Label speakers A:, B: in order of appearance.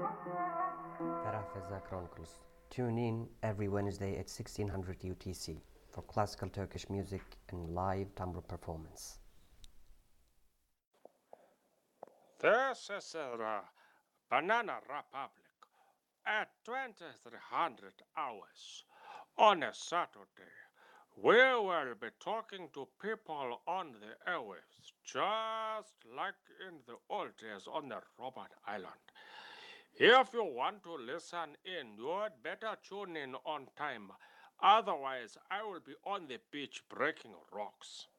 A: Ferah Chronicles. Tune in every Wednesday at 1600 UTC for classical Turkish music and live tambour performance.
B: This is the Banana Republic at 2300 hours on a Saturday. We will be talking to people on the airwaves, just like in the old days on the Robert Island. If you want to listen in, you'd better tune in on time. Otherwise, I will be on the beach breaking rocks.